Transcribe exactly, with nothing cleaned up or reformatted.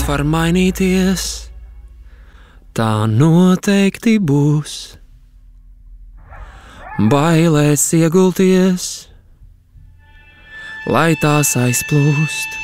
var mainīties, tā noteikti būs. Bailēs iegulties, lai tās aizplūst.